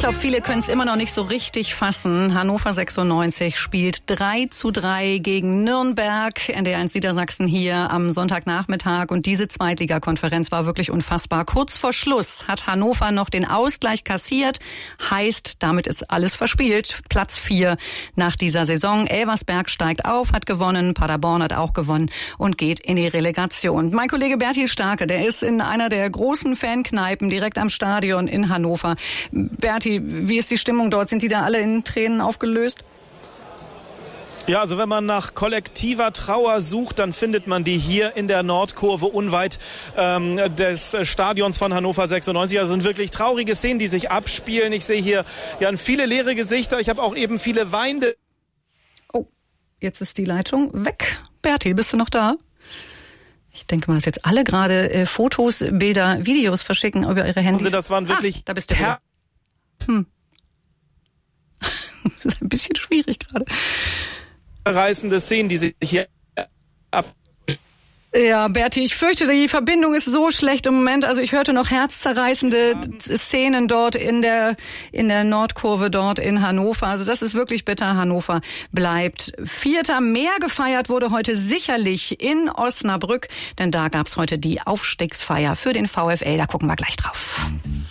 glaube, viele können es immer noch nicht so richtig fassen. Hannover 96 spielt 3:3 gegen Nürnberg, NDR1 Niedersachsen hier am Sonntagnachmittag. Und diese Zweitligakonferenz war wirklich unfassbar. Kurz vor Schluss hat Hannover noch den Ausgleich kassiert. Heißt, damit ist alles verspielt. Platz 4 nach dieser Saison. Elversberg steigt auf, hat gewonnen. Paderborn hat auch gewonnen und geht in die Relegation. Mein Kollege Bertil Starke, der ist in einer der großen Fankneipen direkt am Stadion in Hannover. Berti, wie ist die Stimmung dort? Sind die da alle in Tränen aufgelöst? Ja, also wenn man nach kollektiver Trauer sucht, dann findet man die hier in der Nordkurve unweit des Stadions von Hannover 96. Also sind wirklich traurige Szenen, die sich abspielen. Ich sehe hier ja viele leere Gesichter. Ich habe auch eben viele weinende. Oh, jetzt ist die Leitung weg. Berti, bist du noch da? Ich denke mal, dass jetzt alle gerade Fotos, Bilder, Videos verschicken über ihre Handys. Das waren wirklich da bist du wieder. Das ist ein bisschen schwierig gerade. Reißende Szenen, die sich hier ab. Ja, Berti, ich fürchte, die Verbindung ist so schlecht im Moment. Also ich hörte noch herzzerreißende Szenen dort in der Nordkurve dort in Hannover. Also das ist wirklich bitter. Hannover bleibt Vierter. Mehr gefeiert wurde heute sicherlich in Osnabrück, denn da gab's heute die Aufstiegsfeier für den VfL. Da gucken wir gleich drauf.